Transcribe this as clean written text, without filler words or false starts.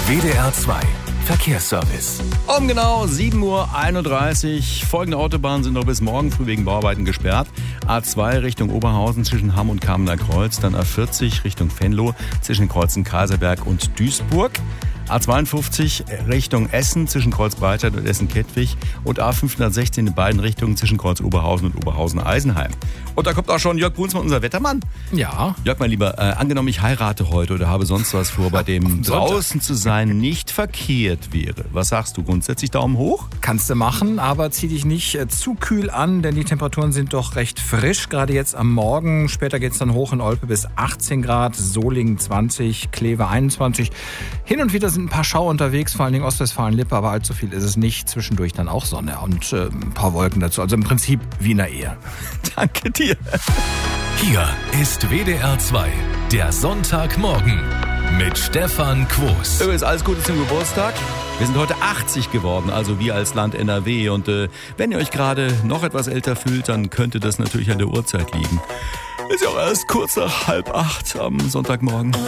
WDR 2 Verkehrsservice. Um genau 7:31 Uhr. Folgende Autobahnen sind noch bis morgen früh wegen Bauarbeiten gesperrt. A2 Richtung Oberhausen zwischen Hamm und Kamener Kreuz. Dann A40 Richtung Venlo zwischen Kreuzen Kaiserberg und Duisburg. A52 Richtung Essen zwischen Kreuz Breitscheid und Essen-Kettwig. Und A516 in beiden Richtungen zwischen Kreuz Oberhausen und Oberhausen-Eisenheim. Und da kommt auch schon Jörg Brunsmann, unser Wettermann. Ja. Jörg, mein Lieber, angenommen ich heirate heute oder habe sonst was vor, bei dem draußen zu sein nicht verkehrt wäre. Was sagst du? Grundsätzlich Daumen hoch? Kannst du machen, aber zieh dich nicht zu kühl an, denn die Temperaturen sind doch recht frisch. Gerade jetzt am Morgen. Später geht es dann hoch in Olpe bis 18 Grad, Solingen 20, Kleve 21. Hin und wieder sind ein paar Schauer unterwegs, vor allen Dingen Ostwestfalen-Lippe, aber allzu viel ist es nicht. Zwischendurch dann auch Sonne und ein paar Wolken dazu. Also im Prinzip wie in der Ehe. Danke dir. Hier ist WDR 2, der Sonntagmorgen mit Stefan Quos. Übrigens, alles Gute zum Geburtstag. Wir sind heute 80 geworden, also wir als Land NRW. Und wenn ihr euch gerade noch etwas älter fühlt, dann könnte das natürlich an der Uhrzeit liegen. Ist ja auch erst kurz nach 7:30 am Sonntagmorgen.